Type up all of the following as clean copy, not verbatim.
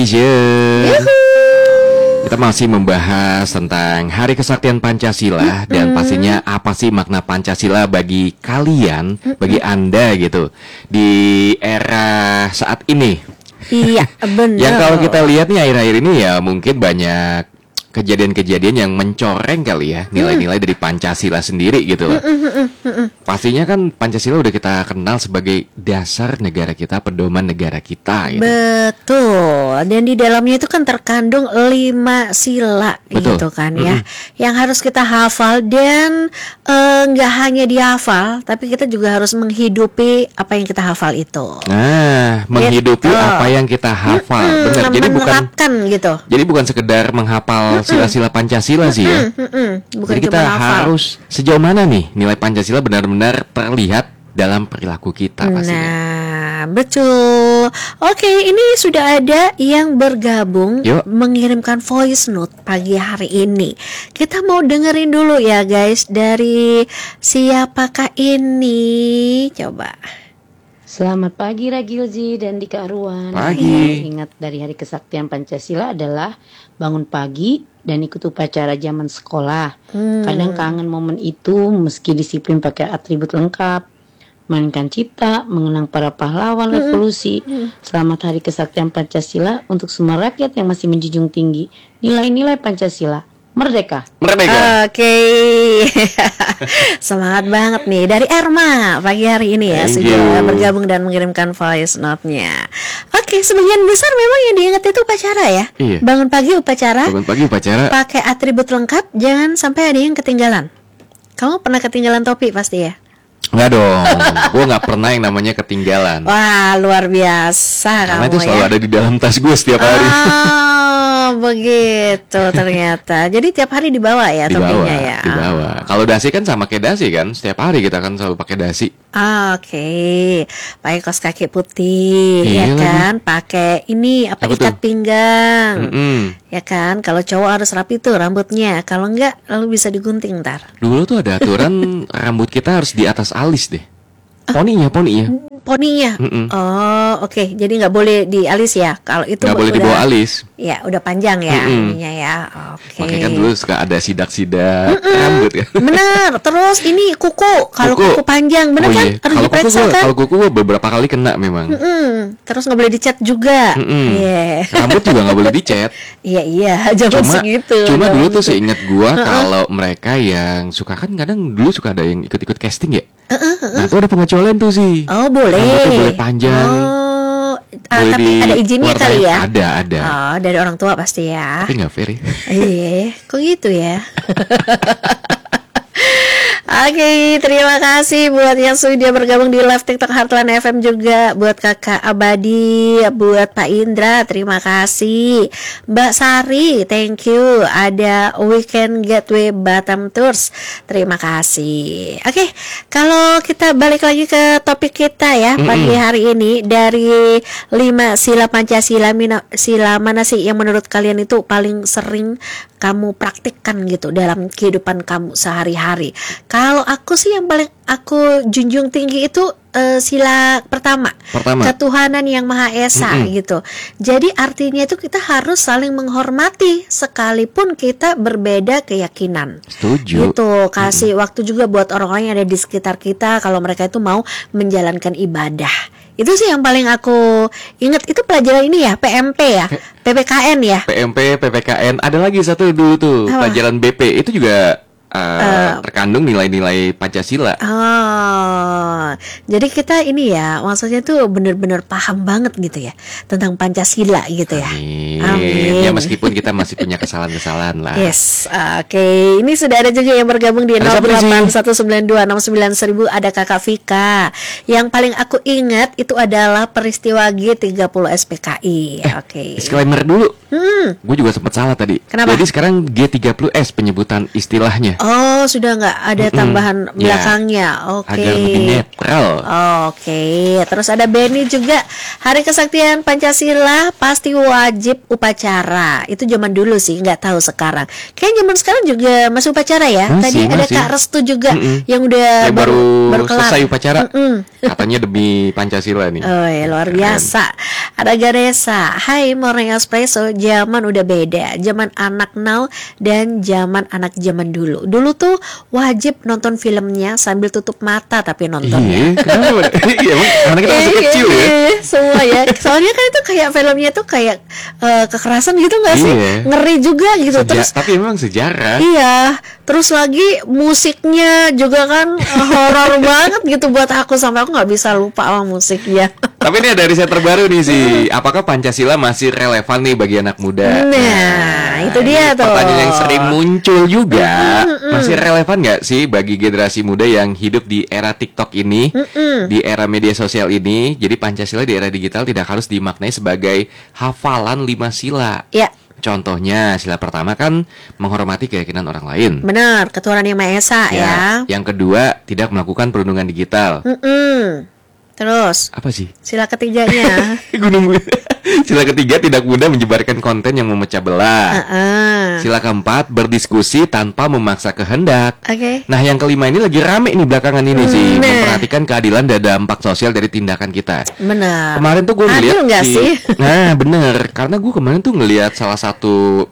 Nation. Yuhu. Kita masih membahas tentang Hari Kesaktian Pancasila dan pastinya apa sih makna Pancasila bagi kalian, bagi Anda gitu di era saat ini. Iya, benar. Yang kalau kita lihat nih akhir-akhir ini ya mungkin banyak kejadian-kejadian yang mencoreng kali ya nilai-nilai dari Pancasila sendiri gitu loh. Pastinya kan Pancasila udah kita kenal sebagai dasar negara kita, pedoman negara kita gitu. Betul. Dan di dalamnya itu kan terkandung 5 sila. Betul. Gitu kan ya. Yang harus kita hafal dan nggak hanya dihafal, tapi kita juga harus menghidupi apa yang kita hafal itu. Nah, menghidupi apa yang kita hafal. Benar. Jadi menerapkan gitu. Jadi bukan sekedar menghafal sila-sila Pancasila sih ya. Bukan Jadi kita cuma hafal. harus sejauh mana nih nilai Pancasila benar-benar terlihat dalam perilaku kita pastinya. Nah, betul. Oke, ini sudah ada yang bergabung Yuk. mengirimkan voice note pagi hari ini. Kita mau dengerin dulu ya guys, dari siapakah ini? Coba. Selamat pagi Ragilji dan Dika Arwan. Pagi. Ingat dari Hari Kesaktian Pancasila adalah bangun pagi dan ikut upacara zaman sekolah. Kadang kangen momen itu meski disiplin pakai atribut lengkap. Mainkan cipta, mengenang para pahlawan revolusi. Selamat Hari Kesaktian Pancasila untuk semua rakyat yang masih menjunjung tinggi nilai-nilai Pancasila. Merdeka. Merdeka. Oke. Semangat banget nih dari Erma pagi hari ini ya, Thank sudah you. bergabung dan mengirimkan voice note-nya. Oke, sebagian besar memang yang diingat itu upacara ya. Iya. Bangun pagi upacara, Bangun pagi upacara. pakai atribut lengkap, jangan sampai ada yang ketinggalan. Kamu pernah ketinggalan topi pasti ya? Enggak dong. Gue nggak pernah yang namanya ketinggalan. Wah, luar biasa Karena kamu itu selalu ya. ada di dalam tas gue setiap hari. Oh, begitu ternyata. Jadi tiap hari dibawa ya topinya ya. Dibawa. Kalau dasi kan sama kayak dasi kan. Setiap hari kita kan selalu pakai dasi. Oke, pakai kaos kaki putih, Iya ya lagi. kan? Pakai ini apa Apa ikat tuh? pinggang, Mm-mm. ya kan? Kalau cowok harus rapi tuh rambutnya. Kalau enggak, lalu bisa digunting ntar. Dulu tuh ada aturan rambut kita harus di atas alis deh. Poninya. Poninya. Mm-mm. Oh, oke. Jadi nggak boleh di alis ya. Kalau itu Nggak boleh udah, dibawa alis. ya udah panjang ya Mm-mm. ininya ya. Oke. Makanya kan dulu suka ada sidak-sidak rambut kan. Bener. Terus ini kuku. Kalau kuku panjang, bener Oh kan? iya. Harus Kalau kuku diperiksa gua, kan? kalau kuku gua beberapa kali kena memang. Terus nggak boleh dicat juga. Iya. Rambut juga nggak boleh dicet. Iya, jangan segitu. Cuma Jangan dulu tuh gitu. seingat gua kalau mereka yang suka kan kadang dulu suka ada yang ikut-ikut casting ya. Nah tuh ada pengecualian tuh sih. Oh, boleh. Rambutnya boleh panjang. Oh, Boleh tapi ada izinnya diwarnain. kali ya? Ada. Oh, dari orang tua pasti ya. Tapi nggak fair ya. Iya, kok gitu ya? Oke, terima kasih buat yang sudah bergabung di live TikTok Heartland FM juga, buat Kakak Abadi, buat Pak Indra, terima kasih. Mbak Sari, thank you. Ada Weekend Gateway Batam Tours, terima kasih. Oke, kalau kita balik lagi ke topik kita ya pagi hari ini, dari 5 sila Pancasila, sila mana sih yang menurut kalian itu paling sering kamu praktikkan gitu dalam kehidupan kamu sehari-hari? Kalau aku sih yang paling aku junjung tinggi itu sila pertama, ketuhanan yang Maha Esa gitu. Jadi artinya itu kita harus saling menghormati sekalipun kita berbeda keyakinan. Setuju. Gitu, kasih waktu juga buat orang-orang yang ada di sekitar kita kalau mereka itu mau menjalankan ibadah. Itu sih yang paling aku ingat, itu pelajaran ini ya, PMP ya, PPKN ya. PMP, PPKN, ada lagi satu dulu tuh, Apa? pelajaran BP itu juga terkandung nilai-nilai Pancasila. Oh, jadi kita ini ya, maksudnya tuh bener-bener paham banget gitu ya tentang Pancasila gitu ya. Amin. Ya meskipun kita masih punya kesalahan-kesalahan lah. Yes, oke. Ini sudah ada juga yang bergabung di Ada siapa nih, 08192691000. Ada Kakak Vika. Yang paling aku ingat itu adalah peristiwa G30 SPKI. Oke. Disclaimer dulu. Gue juga sempat salah tadi. Kenapa? Jadi sekarang G30S penyebutan istilahnya. Oh, sudah nggak ada tambahan Ya, belakangnya. Oke. agar lebih netral. Oke, terus ada Benny juga. Hari Kesaktian Pancasila pasti wajib upacara. Itu zaman dulu sih, nggak tahu sekarang. Kayaknya zaman sekarang juga masih upacara ya. Tadi ada Masih. Kak Restu juga yang udah Yang baru kelar. selesai upacara. Katanya demi Pancasila nih. Oh ya, luar biasa. Ada Ganesha. Hai Morning Espresso. Zaman udah beda. Zaman anak now dan zaman anak zaman dulu. Dulu tuh wajib nonton filmnya sambil tutup mata tapi nontonnya. Iya, kenapa? Iya, emang karena kita masih kecil ya. Semua ya. Soalnya kan itu kayak filmnya tuh kayak kekerasan gitu nggak sih? Iya. Ngeri juga gitu. Terus Tapi memang sejarah. iya, terus lagi musiknya juga kan horor banget gitu buat aku, sampai aku nggak bisa lupa sama musiknya. Tapi ini ada riset terbaru nih sih. Apakah Pancasila masih relevan nih bagi anak muda? Nah, itu dia ini tuh. pertanyaan yang sering muncul juga. Masih relevan nggak sih bagi generasi muda yang hidup di era TikTok ini, di era media sosial ini? Jadi Pancasila di era digital tidak harus dimaknai sebagai hafalan 5 sila. Ya, Contohnya, sila pertama kan menghormati keyakinan orang lain. benar, ketuhanan yang Maha Esa ya. Yang kedua, tidak melakukan perundungan digital. Terus Apa sih? sila ketiganya. Gunung. Sila ketiga, tidak mudah menyebarkan konten yang memecah belah. Sila keempat, berdiskusi tanpa memaksa kehendak. Oke. Nah, yang kelima ini lagi rame nih belakangan ini sih, memperhatikan keadilan dan dampak sosial dari tindakan kita. Benar. Kemarin tuh gue ngeliat Adil nggak sih? Nah, bener. Karena gue kemarin tuh ngeliat salah satu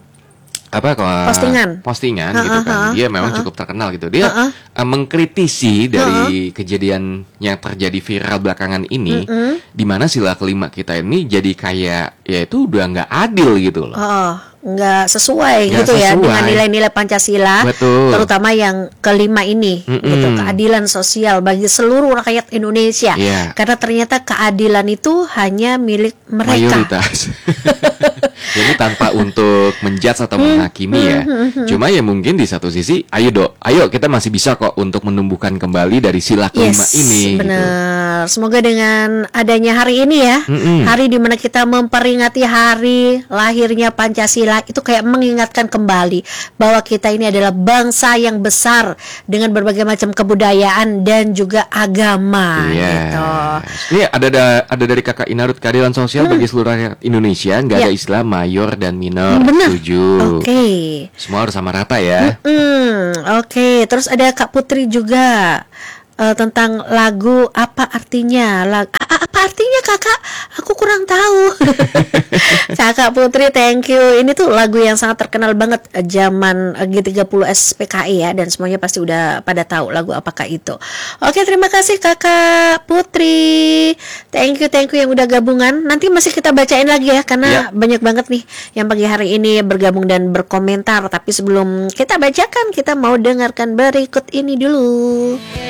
postingan gitu kan. Dia memang cukup terkenal gitu. Dia mengkritisi dari kejadian yang terjadi viral belakangan ini, di mana sila kelima kita ini jadi kayak ya itu udah nggak adil gitu loh. Nggak sesuai Nggak gitu ya sesuai. dengan nilai-nilai Pancasila. Betul. Terutama yang kelima ini gitu, keadilan sosial bagi seluruh rakyat Indonesia. Iya. Karena ternyata keadilan itu hanya milik mereka. Mayoritas. Jadi tanpa untuk menjudge atau menghakimi ya. Cuma ya mungkin di satu sisi ayo kita masih bisa kok untuk menumbuhkan kembali dari sila kelima ini gitu. Benar. Semoga dengan adanya hari ini ya, hari dimana kita memperingati hari lahirnya Pancasila, itu kayak mengingatkan kembali bahwa kita ini adalah bangsa yang besar dengan berbagai macam kebudayaan dan juga agama. Gitu. Ini ada dari Kakak Inarut, keadilan sosial bagi seluruh rakyat Indonesia, nggak ada istilah mayor dan minor. Benar. Setuju. Oke. Semua harus sama rata ya. Oke. Terus ada Kak Putri juga tentang lagu apa artinya? Apa artinya Kakak? Aku kurang tahu. Kakak Putri, thank you. Ini tuh lagu yang sangat terkenal banget zaman G30 SPKI ya, dan semuanya pasti udah pada tahu lagu apakah itu. Oke, terima kasih Kakak Putri. Thank you yang udah gabungan. Nanti masih kita bacain lagi ya, karena banyak banget nih yang pagi hari ini bergabung dan berkomentar. Tapi sebelum kita bacakan, kita mau dengarkan berikut ini dulu.